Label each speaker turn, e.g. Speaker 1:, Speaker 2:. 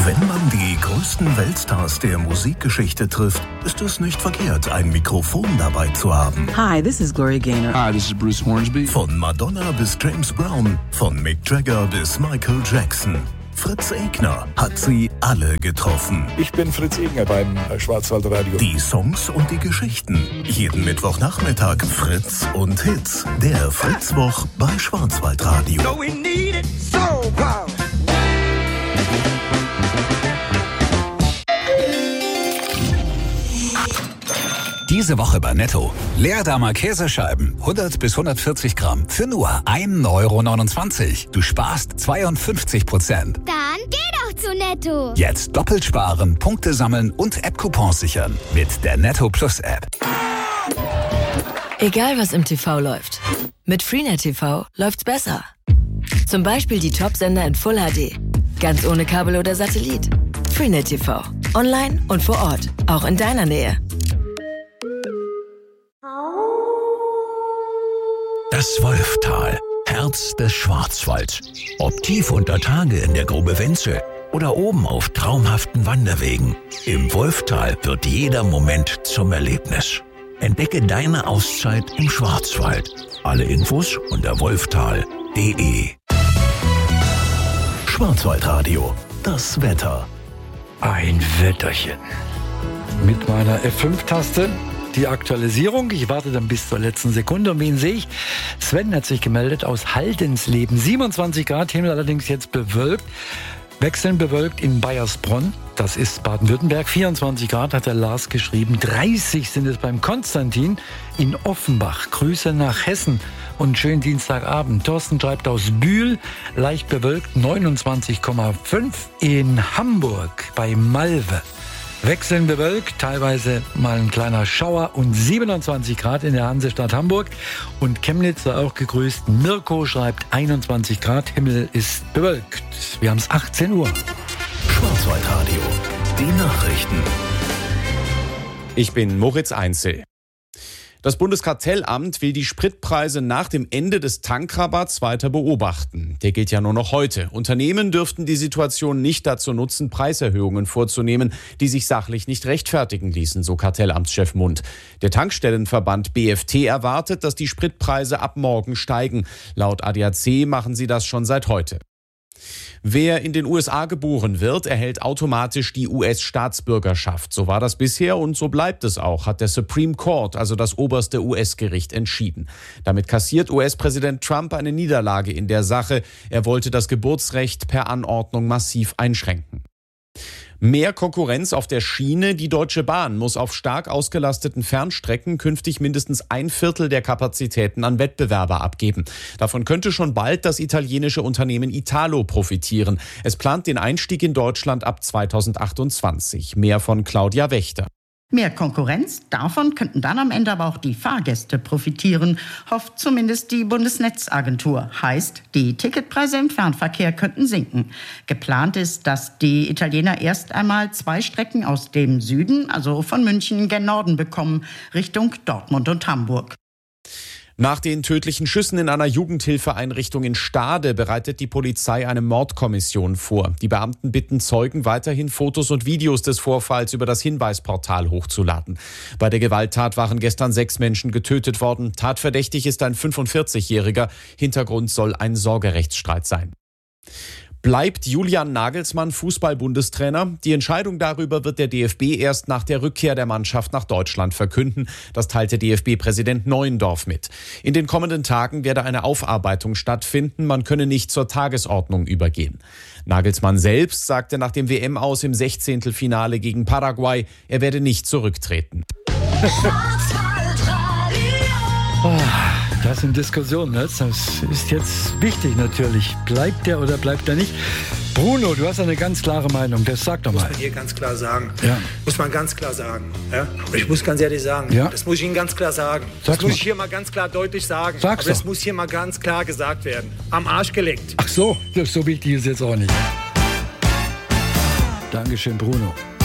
Speaker 1: Wenn man die größten Weltstars der Musikgeschichte trifft, ist es nicht verkehrt, ein Mikrofon dabei zu haben.
Speaker 2: Hi, this is Gloria Gaynor.
Speaker 3: Hi, this is Bruce Hornsby.
Speaker 1: Von Madonna bis James Brown, von Mick Jagger bis Michael Jackson. Fritz Egner hat sie alle getroffen.
Speaker 4: Ich bin Fritz Egner beim Schwarzwaldradio.
Speaker 1: Die Songs und die Geschichten. Jeden Mittwochnachmittag Fritz und Hits. Der Fritzwoch bei Schwarzwaldradio.
Speaker 5: So we need it so power.
Speaker 6: Diese Woche bei Netto. Leerdammer Käsescheiben, 100 bis 140 Gramm, für nur 1,29 €. Du sparst 52%.
Speaker 7: Dann geh doch zu Netto.
Speaker 6: Jetzt doppelt sparen, Punkte sammeln und App-Coupons sichern. Mit der Netto Plus App.
Speaker 8: Egal was im TV läuft, mit Freenet TV läuft's besser. Zum Beispiel die Top-Sender in Full HD. Ganz ohne Kabel oder Satellit. Freenet TV. Online und vor Ort. Auch in deiner Nähe.
Speaker 9: Das Wolftal, Herz des Schwarzwalds. Ob tief unter Tage in der Grube Wenzel oder oben auf traumhaften Wanderwegen. Im Wolftal wird jeder Moment zum Erlebnis. Entdecke deine Auszeit im Schwarzwald. Alle Infos unter wolftal.de.
Speaker 1: Schwarzwaldradio, das Wetter.
Speaker 10: Ein Wetterchen. Mit meiner F5-Taste. Die Aktualisierung. Ich warte dann bis zur letzten Sekunde. Und wen sehe ich? Sven hat sich gemeldet aus Haldensleben. 27 Grad, Himmel allerdings jetzt bewölkt. Wechselnd bewölkt in Baiersbronn. Das ist Baden-Württemberg. 24 Grad hat der Lars geschrieben. 30 sind es beim Konstantin in Offenbach. Grüße nach Hessen und schönen Dienstagabend. Thorsten schreibt aus Bühl. Leicht bewölkt 29,5 in Hamburg bei Malve. Wechselnd bewölkt, teilweise mal ein kleiner Schauer und 27 Grad in der Hansestadt Hamburg. Und Chemnitz war auch gegrüßt. Mirko schreibt 21 Grad, Himmel ist bewölkt. Wir haben es 18 Uhr.
Speaker 1: Schwarzwaldradio, die Nachrichten.
Speaker 11: Ich bin Moritz Einzel. Das Bundeskartellamt will die Spritpreise nach dem Ende des Tankrabatts weiter beobachten. Der gilt ja nur noch heute. Unternehmen dürften die Situation nicht dazu nutzen, Preiserhöhungen vorzunehmen, die sich sachlich nicht rechtfertigen ließen, so Kartellamtschef Mund. Der Tankstellenverband BFT erwartet, dass die Spritpreise ab morgen steigen. Laut ADAC machen sie das schon seit heute. Wer in den USA geboren wird, erhält automatisch die US-Staatsbürgerschaft. So war das bisher und so bleibt es auch, hat der Supreme Court, also das oberste US-Gericht, entschieden. Damit kassiert US-Präsident Trump eine Niederlage in der Sache. Er wollte das Geburtsrecht per Anordnung massiv einschränken. Mehr Konkurrenz auf der Schiene. Die Deutsche Bahn muss auf stark ausgelasteten Fernstrecken künftig mindestens 1/4 der Kapazitäten an Wettbewerber abgeben. Davon könnte schon bald das italienische Unternehmen Italo profitieren. Es plant den Einstieg in Deutschland ab 2028. Mehr von Claudia Wächter.
Speaker 12: Mehr Konkurrenz, davon könnten dann am Ende aber auch die Fahrgäste profitieren, hofft zumindest die Bundesnetzagentur. Heißt, die Ticketpreise im Fernverkehr könnten sinken. Geplant ist, dass die Italiener erst einmal 2 Strecken aus dem Süden, also von München gen Norden bekommen, Richtung Dortmund und Hamburg.
Speaker 11: Nach den tödlichen Schüssen in einer Jugendhilfeeinrichtung in Stade bereitet die Polizei eine Mordkommission vor. Die Beamten bitten Zeugen, weiterhin Fotos und Videos des Vorfalls über das Hinweisportal hochzuladen. Bei der Gewalttat waren gestern 6 Menschen getötet worden. Tatverdächtig ist ein 45-Jähriger. Hintergrund soll ein Sorgerechtsstreit sein. Bleibt Julian Nagelsmann Fußball-Bundestrainer? Die Entscheidung darüber wird der DFB erst nach der Rückkehr der Mannschaft nach Deutschland verkünden. Das teilte DFB-Präsident Neuendorf mit. In den kommenden Tagen werde eine Aufarbeitung stattfinden. Man könne nicht zur Tagesordnung übergehen. Nagelsmann selbst sagte nach dem WM-Aus im 16. Finale gegen Paraguay, er werde nicht zurücktreten.
Speaker 10: Das sind Diskussionen, ne? Das ist jetzt wichtig natürlich. Bleibt der oder bleibt er nicht? Bruno, du hast eine ganz klare Meinung, das sag doch mal.
Speaker 13: Muss man hier ganz klar sagen.
Speaker 10: Ja.
Speaker 13: Muss man ganz klar sagen. Ja? Ich muss ganz ehrlich sagen,
Speaker 10: ja.
Speaker 13: Das muss ich Ihnen ganz klar sagen. Das muss ich hier mal ganz klar deutlich sagen.
Speaker 10: Sag's
Speaker 13: aber das
Speaker 10: doch.
Speaker 13: muss hier mal ganz klar gesagt werden. Am Arsch geleckt.
Speaker 10: Ach so, so wichtig ist jetzt auch nicht. Dankeschön, Bruno.